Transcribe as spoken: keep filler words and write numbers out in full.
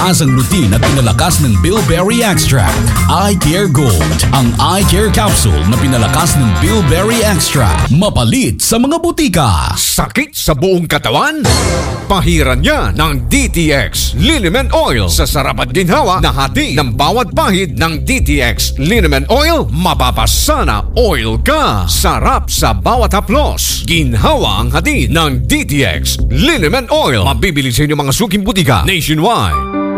mataas ang lutin at pinalakas ng bilberry extract. Eye Care Gold, ang eye care capsule na pinalakas ng bilberry extract. Mapalit sa mga butika. Sakit sa buong katawan? Pahiran niya ng D T X Liniment Oil sa sarap at ginhawa na hati ng bawat pahid ng D T X Liniment Oil. Mapapasana oil ka. Sarap sa bawat haplos. Ginhawa ang hati ng D T X Liniment Oil. Mabibili sa inyo mga suking butika nationwide.